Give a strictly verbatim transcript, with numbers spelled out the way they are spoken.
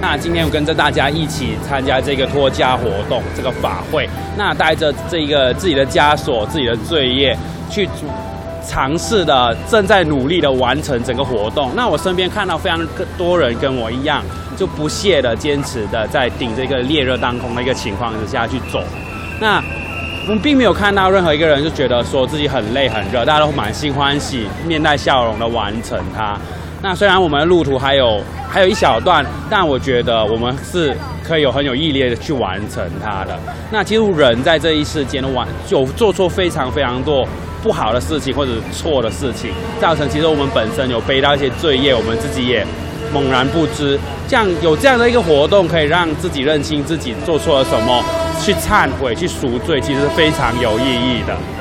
那今天我跟着大家一起参加这个脱家活动，这个法会。那带着这个自己的枷锁、自己的罪业，去尝试的正在努力的完成整个活动。那我身边看到非常多人跟我一样，就不懈的坚持的在顶这个烈热当空的一个情况之下去走。那我们并没有看到任何一个人就觉得说自己很累很热，大家都满心欢喜、面带笑容的完成它。那虽然我们的路途还有还有一小段，但我觉得我们是可以有很有毅力的去完成它的。那其实人在这一世间的完有做错非常非常多不好的事情或者错的事情，造成其实我们本身有背到一些罪业，我们自己也猛然不知。这样有这样的一个活动，可以让自己认清自己做错了什么，去忏悔、去赎罪，其实是非常有意义的。